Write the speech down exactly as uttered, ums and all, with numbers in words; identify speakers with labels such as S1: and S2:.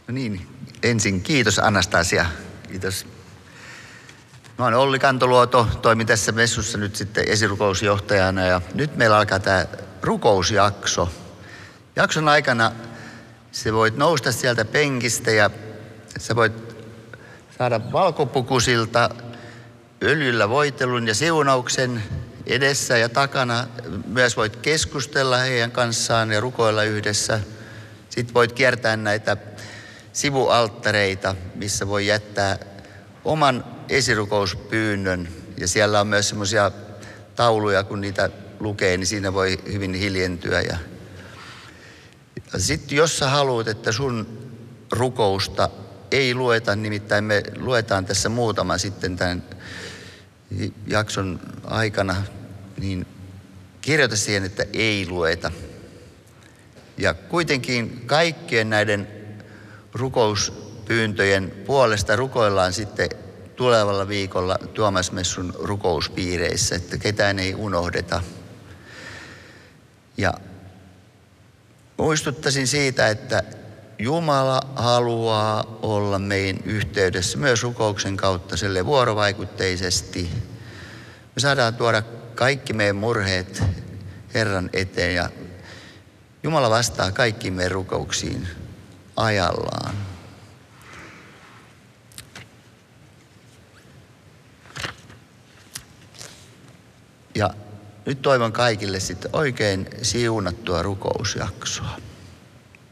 S1: No niin, ensin kiitos Anastasia. Kiitos. Mä oon Olli Kantoluoto, toimin tässä messussa nyt sitten esirukousjohtajana ja nyt meillä alkaa tämä rukousjakso. Jakson aikana sä voit nousta sieltä penkistä ja sä voit saada valkopukusilta öljyllä voitelun ja siunauksen edessä ja takana. Myös voit keskustella heidän kanssaan ja rukoilla yhdessä. Sitten voit kiertää näitä sivualttareita, missä voi jättää oman esirukouspyynnön. Ja siellä on myös semmoisia tauluja, kun niitä lukee, niin siinä voi hyvin hiljentyä. Ja sitten jos sä haluat, että sun rukousta ei lueta, nimittäin me luetaan tässä muutama sitten tämän jakson aikana, niin kirjoita siihen, että ei lueta. Ja kuitenkin kaikkien näiden rukouspyyntöjen puolesta rukoillaan sitten tulevalla viikolla Tuomasmessun rukouspiireissä, että ketään ei unohdeta. Ja muistuttaisin siitä, että Jumala haluaa olla meidän yhteydessä myös rukouksen kautta sille vuorovaikutteisesti. Me saadaan tuoda kaikki meidän murheet Herran eteen ja Jumala vastaa kaikkiin meidän rukouksiin ajallaan. Ja nyt toivon kaikille sitten oikein siunattua rukousjaksoa.